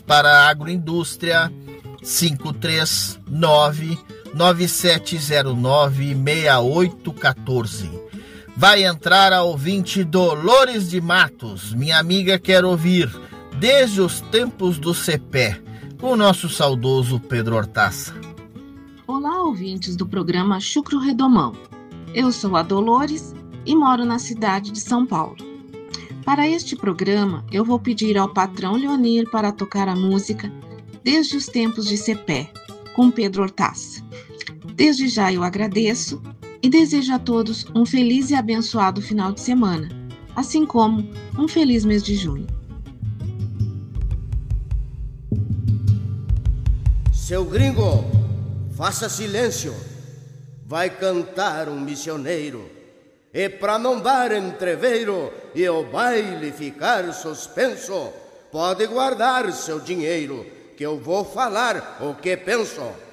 para a agroindústria 539-9709-6814. Vai entrar a ouvinte Dolores de Matos. Minha amiga quer ouvir Desde os Tempos do Cepé, com o nosso saudoso Pedro Hortaça. Olá, ouvintes do programa Chucro Redomão. Eu sou a Dolores e moro na cidade de São Paulo. Para este programa, eu vou pedir ao patrão Leonir para tocar a música Desde os Tempos de Cepé, com Pedro Hortaça. Desde já eu agradeço e desejo a todos um feliz e abençoado final de semana, assim como um feliz mês de junho. Seu gringo, faça silêncio, vai cantar um missioneiro. E pra não dar entreveiro e o baile ficar suspenso, pode guardar seu dinheiro, que eu vou falar o que penso.